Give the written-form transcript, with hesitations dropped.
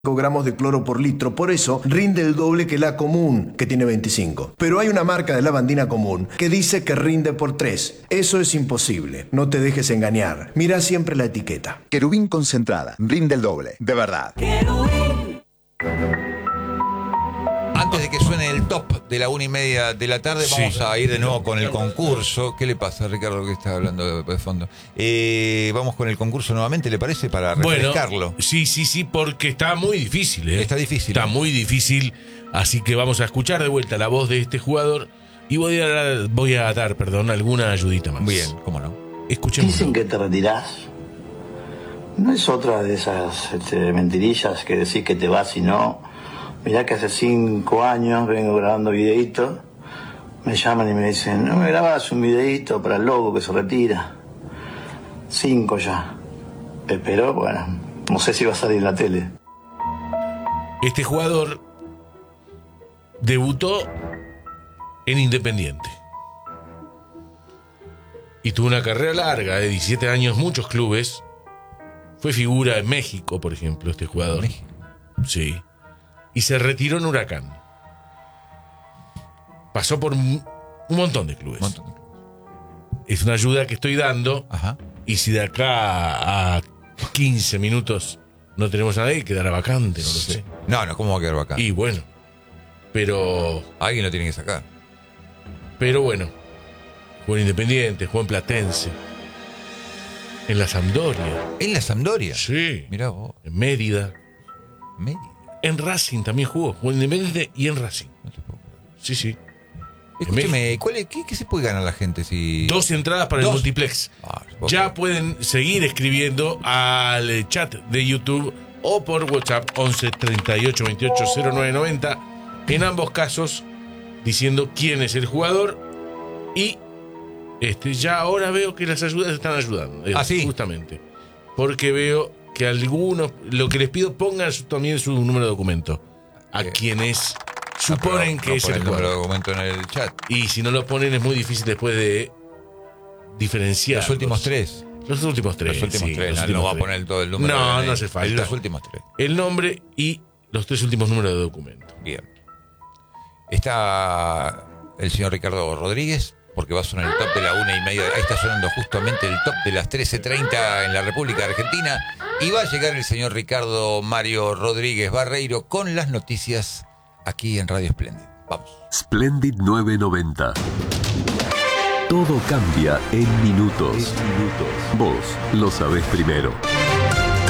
gramos de cloro por litro, por eso rinde el doble que la común, que tiene 25. Pero hay una marca de lavandina común que dice que rinde por 3. Eso es imposible. No te dejes engañar. Mira siempre la etiqueta. Querubín concentrada. Rinde el doble. De verdad. Antes de que suene el top de la 1:30 de la tarde, vamos a ir de nuevo con el concurso. ¿Qué le pasa, Ricardo, que está hablando de fondo? Vamos con el concurso nuevamente, ¿le parece? Para refrescarlo. Bueno, sí, porque está muy difícil, ¿eh? Está difícil. Está muy difícil, así que vamos a escuchar de vuelta la voz de este jugador y voy a dar alguna ayudita más. Bien, cómo no. Escuchemos. Dicen que te retirás. ¿No es otra de esas mentirillas que decís que te vas y no? Mirá que hace 5 años vengo grabando videitos. Me llaman y me dicen, ¿no me grabas un videito para el loco que se retira? 5 ya. Pero bueno, no sé si va a salir en la tele. Este jugador debutó en Independiente y tuvo una carrera larga de 17 años, muchos clubes. Fue figura en México, por ejemplo, este jugador. ¿México? Sí. Y se retiró en Huracán. Pasó por un montón de clubes. Es una ayuda que estoy dando. Ajá. Y si de acá a 15 minutos no tenemos a nadie, quedará vacante, no lo sé. No, ¿cómo va a quedar vacante? Y bueno, pero... Alguien lo tiene que sacar. Pero bueno, jugó en Independiente, jugó en Platense, en la Sampdoria. ¿En la Sampdoria? Sí. Mirá vos. En Mérida. Mérida. En Racing también jugó en Independiente y en Racing. No te puedo creer. Sí. Escúcheme, ¿qué se puede ganar la gente si...? 2 entradas para el multiplex. Ya pueden seguir escribiendo al chat de YouTube o por WhatsApp 11 38 28 09 90. En ambos casos diciendo quién es el jugador y ya ahora veo que las ayudas están ayudando. ¿Sí? Justamente. Porque veo que algunos, lo que les pido, pongan también su número de documento a quienes suponen que es el número de jugador. documento en el chat. Y si no lo ponen es muy difícil después de diferenciar. Los últimos 3. Los últimos 3. Los últimos 3. No va a poner todo el número. No hace falta. Los últimos 3. El nombre y los 3 últimos números de documento. Bien. Está el señor Ricardo Rodríguez, porque va a sonar el top de la 1:30. Ahí está sonando justamente el top de las 13:30 en la República Argentina. Y va a llegar el señor Ricardo Mario Rodríguez Barreiro con las noticias aquí en Radio Splendid. Vamos. Splendid 990. Todo cambia en minutos. Vos lo sabés primero.